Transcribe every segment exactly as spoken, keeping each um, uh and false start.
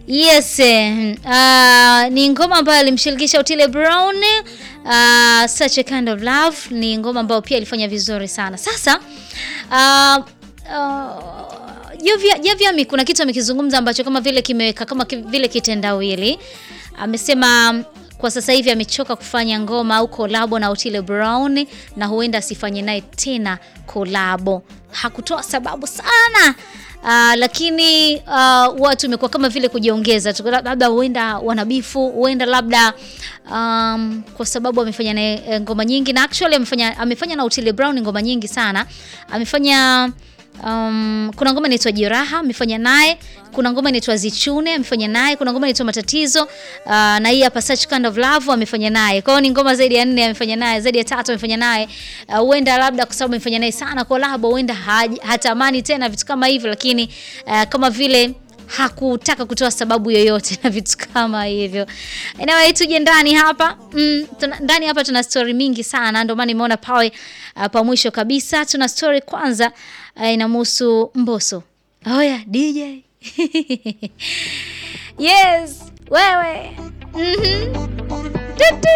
Yes, uh, ni ngoma ambayo alimshirikisha Otile Brown, uh, Such a Kind of Love. Ni ngoma ambayo pia ilifanya vizuri sana. Sasa uh, uh, Jovia Jovia kuna kitu amekizungumza ambacho kama vile kimeweka kama vile kitendawili. Amesema kwa sasa hivi amechoka kufanya ngoma au kolabo na Otile Brown na huenda asifanye naye tena kolabo. Hakutoa sababu sana. Uh, lakini uh, watu imekuwa kama vile kujiongeza labda huenda wanabifu, huenda labda um, kwa sababu amefanya na ngoma nyingi, na actually amefanya amefanya na Otile Brown ngoma nyingi sana. Amefanya Um, kuna ngoma inaitwa Jiraha amefanya naye, kuna ngoma inaitwa Zichune amefanya naye, kuna ngoma inaitwa Matatizo, uh, na hii hapa Such Kind of Love amefanya naye. Kwa hiyo ni ngoma zaidi ya nne amefanya naye, zaidi ya tatu amefanya naye. Huenda uh, labda kwa sababu amefanya naye sana collab, huenda hatamani tena vitu kama hivyo, lakini uh, kama vile hakutaka kutoa sababu yoyote na vitu kama hivyo. Anyway, tuje ndani hapa. Mm, tuna, ndani hapa tuna story mingi sana, ndio maana nimeona pawe uh, pa mwisho kabisa. Tuna story kwanza uh, inamhusu Mbosso. Oh yeah, D J. Yes, wewe. Mhm. Tutu.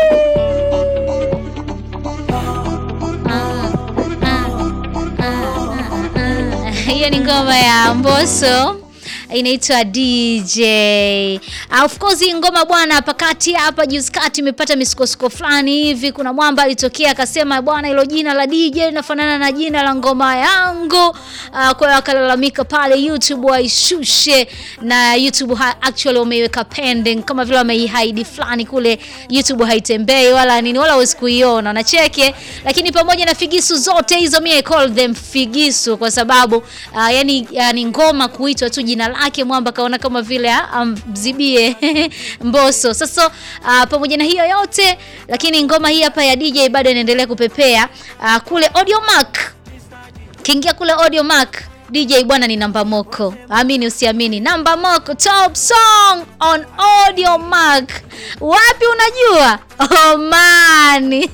Hiyo ni ngoma ya Mbosso inaitwa D J. Of course hii ngoma bwana pakati hapa juzi kati imepata misukosuko fulani hivi. Kuna mwamba alitokea akasema bwana hilo jina la D J linafanana na jina la ngoma yangu. Uh, kwa hiyo akalalamika pale YouTube waishushe, na YouTube actually wameiweka pending kama vile wameihide fulani kule. YouTube haitembei wala nini wala huwezi kuiona na cheke. Lakini pamoja na figisu zote hizo, mimi I call them figisu kwa sababu uh, yani, yani ngoma kuitwa tu jina lake, mwamba kaona kama vile amzibie Mbosso. Sasa uh, pamoja na hiyo yote, lakini ngoma hii hapa ya D J bado inaendelea kupepea uh, kule Audiomack. Kiingia kule Audiomack, D J bwana ni namba moko. Amini usiamini, namba moko top song on Audiomack. Wapi unajua? Oh man.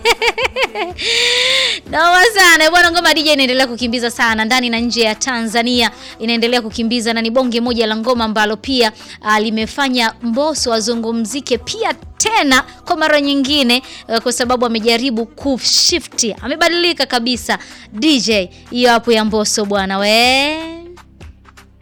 Nawa sana bwana, ngoma D J inaendelea kukimbiza sana ndani na nje ya Tanzania, inaendelea kukimbiza, na ni bonge moja la ngoma ambalo pia uh, limefanya Mbosso azungumzike pia tena kwa mara nyingine, uh, kwa sababu amejaribu kushift, amebadilika kabisa D J. Hiyo hapo ya Mbosso bwana we.